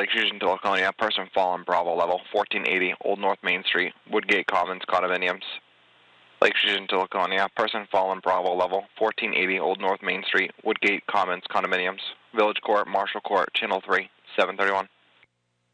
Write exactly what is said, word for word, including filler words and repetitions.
Lake Fusion to Laconia, person fallen, Bravo level, fourteen eighty, Old North Main Street, Woodgate Commons, condominiums. Lake Fusion to Laconia, person fallen, Bravo level, fourteen eighty, Old North Main Street, Woodgate Commons, condominiums. Village Court, Marshall Court, Channel three, seven thirty-one.